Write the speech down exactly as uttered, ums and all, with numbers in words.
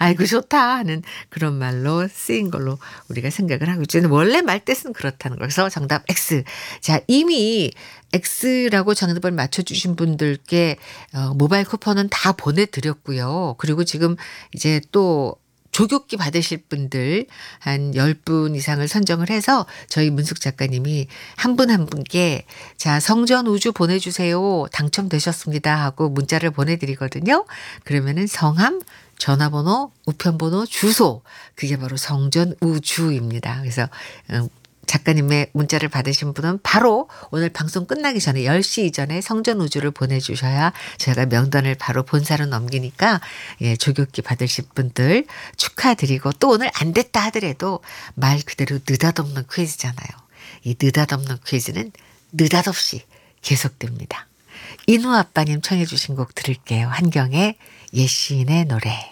아이고 좋다 하는 그런 말로 쓰인 걸로 우리가 생각을 하고 있죠. 원래 말뜻은 그렇다는 거. 그래서 정답 X. 자, 이미 X라고 정답을 맞춰주신 분들께 어, 모바일 쿠폰은 다 보내드렸고요. 그리고 지금 이제 또 조교기 받으실 분들 한 열 분 이상을 선정을 해서 저희 문숙 작가님이 한 분 한 분께 자, 성전 우주 보내주세요. 당첨되셨습니다 하고 문자를 보내드리거든요. 그러면은 성함, 전화번호, 우편번호, 주소 그게 바로 성전 우주입니다. 그래서 음, 작가님의 문자를 받으신 분은 바로 오늘 방송 끝나기 전에 열 시 이전에 성전 우주를 보내주셔야 저희가 명단을 바로 본사로 넘기니까 예, 조교기 받으실 분들 축하드리고 또 오늘 안 됐다 하더라도 말 그대로 느닷없는 퀴즈잖아요. 이 느닷없는 퀴즈는 느닷없이 계속됩니다. 인우 아빠님 청해 주신 곡 들을게요. 한경의 옛 시인의 노래.